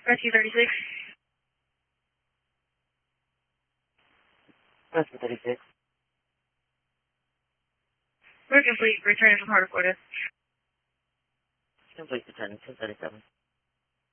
Rescue 36. Rescue 36. We're complete. Returning from Hard Florida. Complete to 10, 1037.